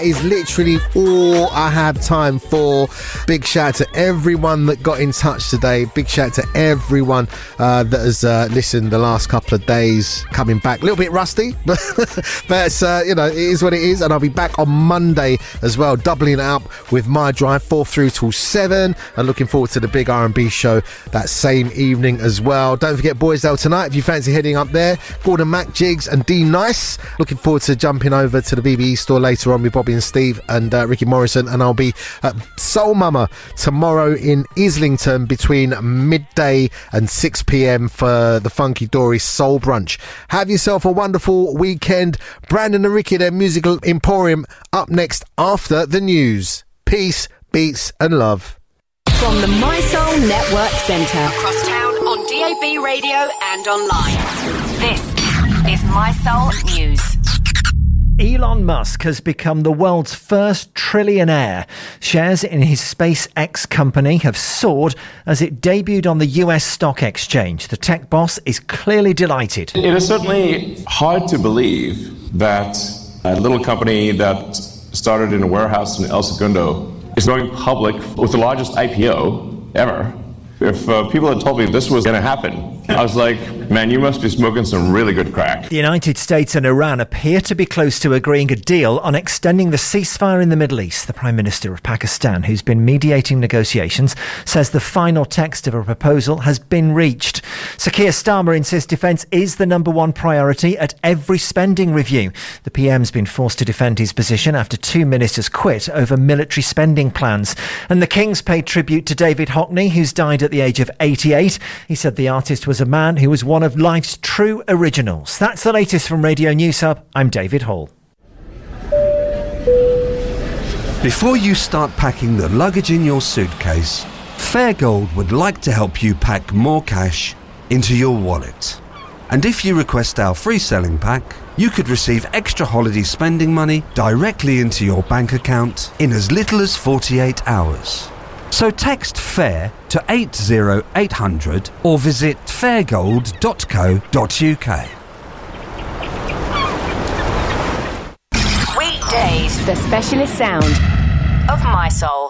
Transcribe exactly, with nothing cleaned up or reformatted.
is literally all I have time for. Big shout out to everyone that got in touch today. Big shout out to everyone uh, that has uh, listened the last couple of days. Coming back a little bit rusty, but, but uh, you know, it is what it is. And I'll be back on Monday as well, doubling it up with My Drive, four through till seven. And looking forward to the big R and B show that same evening as well. Don't forget Boysdale tonight if you fancy heading up there. Gordon Mac, Jigs and D Nice. Looking forward to jumping over to the B B E store later on with Bobby and Steve and uh, Ricky Morrison, and I'll be at Soul Mama tomorrow in Islington between midday and six p.m. for the Funky Dory Soul Brunch. Have yourself a wonderful weekend. Brandon and Ricky, their musical emporium, up next after the news. Peace, beats and love. From the My Soul Network Centre, across town on D A B radio and online. This is My Soul News. Elon Musk has become the world's first trillionaire. Shares in his SpaceX company have soared as it debuted on the U S stock exchange. The tech boss is clearly delighted. It is certainly hard to believe that a little company that started in a warehouse in El Segundo is going public with the largest I P O ever. If uh, people had told me this was going to happen, I was like, man, you must be smoking some really good crack. The United States and Iran appear to be close to agreeing a deal on extending the ceasefire in the Middle East. The Prime Minister of Pakistan, who's been mediating negotiations, says the final text of a proposal has been reached. Sir Keir Starmer insists defence is the number one priority at every spending review. The P M's been forced to defend his position after two ministers quit over military spending plans. And the Kings paid tribute to David Hockney, who's died at the age of eighty-eight. He said the artist was a man who was one of life's true originals. That's the latest from Radio News Hub. I'm David Hall. Before you start packing the luggage in your suitcase, Fairgold would like to help you pack more cash into your wallet. And if you request our free selling pack, you could receive extra holiday spending money directly into your bank account in as little as forty-eight hours. So text FAIR to eight zero eight hundred or visit fairgold dot co dot uk. Weekdays, the specialist sound of My Soul.